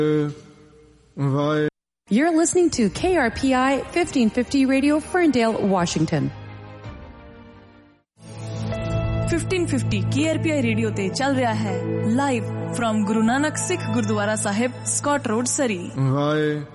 ਵਾਹਿ You're listening to KRPI 1550 Radio, Ferndale, Washington. 1550 KRPI radio ਤੇ ਚੱਲ ਰਿਹਾ ਹੈ ਲਾਈਵ ਫਰਮ ਗੁਰੂ ਨਾਨਕ ਸਿੱਖ ਗੁਰਦੁਆਰਾ ਸਾਹਿਬ, ਸਕਾਟ ਰੋਡ, ਸਰੀ। ਵਾਹਿ